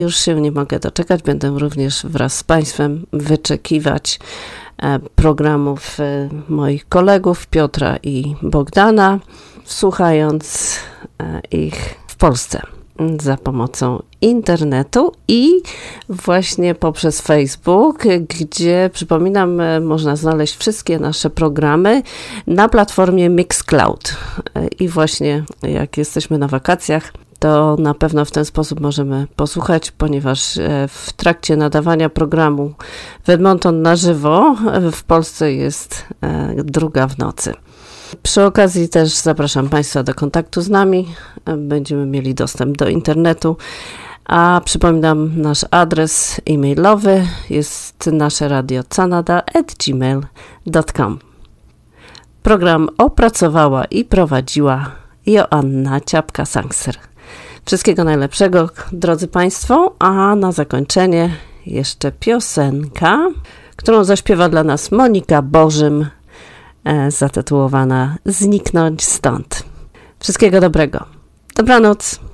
Już się nie mogę doczekać. Będę również wraz z Państwem wyczekiwać programów moich kolegów Piotra i Bogdana, słuchając ich w Polsce za pomocą internetu i właśnie poprzez Facebook, gdzie, przypominam, można znaleźć wszystkie nasze programy na platformie Mixcloud. I właśnie jak jesteśmy na wakacjach, to na pewno w ten sposób możemy posłuchać, ponieważ w trakcie nadawania programu w Edmonton na żywo w Polsce jest 2 w nocy. Przy okazji też zapraszam Państwa do kontaktu z nami. Będziemy mieli dostęp do internetu. A przypominam, nasz adres e-mailowy jest nasze radio canada@gmail.com. Program opracowała i prowadziła Joanna Ciapka-Sangser. Wszystkiego najlepszego, drodzy Państwo, a na zakończenie jeszcze piosenka, którą zaśpiewa dla nas Monika Bożym, zatytułowana Zniknąć stąd. Wszystkiego dobrego. Dobranoc.